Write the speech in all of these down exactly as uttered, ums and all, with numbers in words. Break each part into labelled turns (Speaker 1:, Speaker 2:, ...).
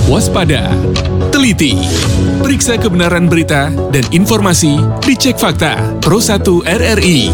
Speaker 1: Waspada, teliti, periksa kebenaran berita dan informasi di Cek Fakta Pro satu R R I.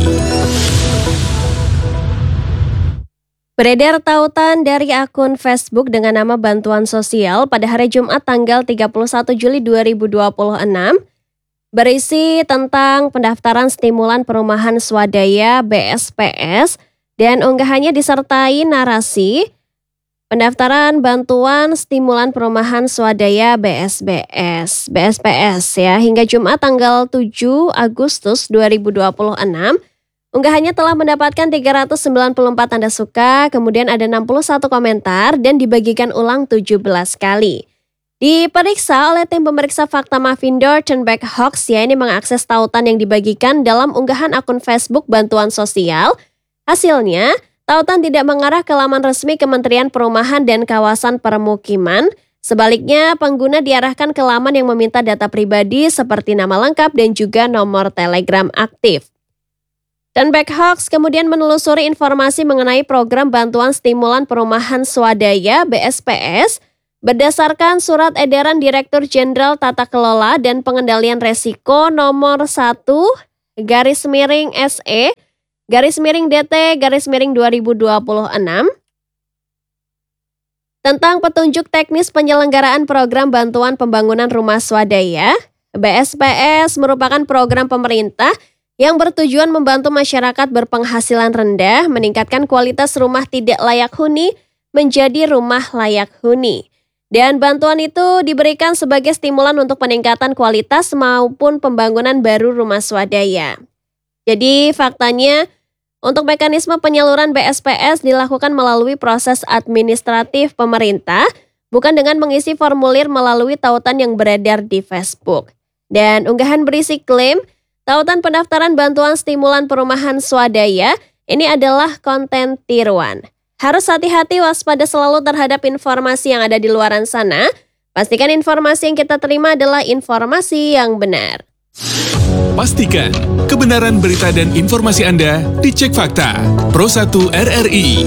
Speaker 2: Beredar tautan dari akun Facebook dengan nama Bantuan Sosial pada hari Jumat tanggal tiga puluh satu Juli dua ribu dua puluh enam berisi tentang pendaftaran stimulan perumahan swadaya B S P S dan unggahannya disertai narasi pendaftaran bantuan stimulan perumahan swadaya B S B S, B S P S ya, hingga Jumat tanggal tujuh Agustus dua ribu dua puluh enam. Unggahannya telah mendapatkan tiga ratus sembilan puluh empat tanda suka, kemudian ada enam puluh satu komentar dan dibagikan ulang tujuh belas kali. Diperiksa oleh tim pemeriksa fakta Mavindo Turnback Hoax, ya, ini mengakses tautan yang dibagikan dalam unggahan akun Facebook Bantuan Sosial. Hasilnya, tautan tidak mengarah ke laman resmi Kementerian Perumahan dan Kawasan Permukiman. Sebaliknya, pengguna diarahkan ke laman yang meminta data pribadi seperti nama lengkap dan juga nomor Telegram aktif. Turnback Hoax kemudian menelusuri informasi mengenai program bantuan stimulan perumahan swadaya B S P S berdasarkan surat edaran Direktur Jenderal Tata Kelola dan Pengendalian Resiko nomor satu garis miring S E garis miring D T garis miring dua ribu dua puluh enam tentang petunjuk teknis penyelenggaraan program bantuan pembangunan rumah swadaya. B S P S merupakan program pemerintah yang bertujuan membantu masyarakat berpenghasilan rendah meningkatkan kualitas rumah tidak layak huni menjadi rumah layak huni. Dan bantuan itu diberikan sebagai stimulan untuk peningkatan kualitas maupun pembangunan baru rumah swadaya. Jadi faktanya, untuk mekanisme penyaluran B S P S dilakukan melalui proses administratif pemerintah, bukan dengan mengisi formulir melalui tautan yang beredar di Facebook. Dan unggahan berisi klaim, tautan pendaftaran bantuan stimulan perumahan swadaya ini adalah konten tiruan. Harus hati-hati, waspada selalu terhadap informasi yang ada di luaran sana. Pastikan informasi yang kita terima adalah informasi yang benar.
Speaker 1: Pastikan kebenaran berita dan informasi Anda di Cek Fakta Pro satu R R I.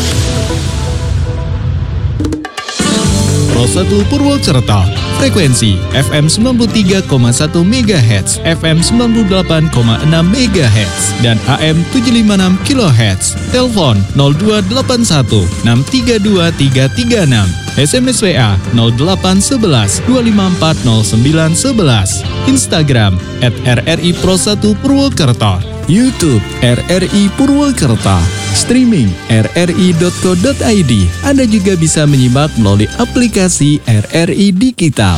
Speaker 3: Pro satu Purwokerto, frekuensi F M sembilan puluh tiga koma satu megahertz, F M sembilan puluh delapan koma enam megahertz, dan A M tujuh ratus lima puluh enam kilohertz. Telepon nol dua delapan satu enam tiga dua tiga tiga enam, S M S W A nol delapan satu satu dua lima empat nol sembilan satu satu, Instagram at R R I Pro satu Purwokerto, YouTube R R I Purwokerto, streaming r r i dot co dot i d. Anda juga bisa menyimak melalui aplikasi R R I Digital.